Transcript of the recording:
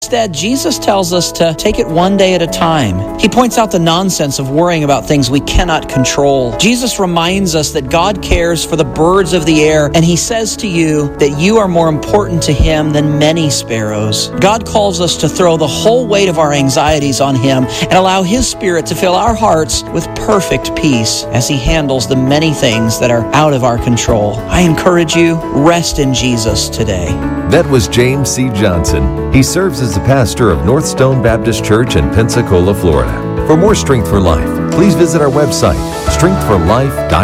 Instead, Jesus tells us to take it one day at a time. He points out the nonsense of worrying about things we cannot control. Jesus reminds us that God cares for the birds of the air, and He says to you that you are more important to Him than many sparrows. God calls us to throw the whole weight of our anxieties on Him and allow His Spirit to fill our hearts with perfect peace as He handles the many things that are out of our control. I encourage you, rest in Jesus today. That was James C. Johnson. He serves as the pastor of North Stone Baptist Church in Pensacola, Florida. For more Strength for Life, please visit our website, strengthforlife.com.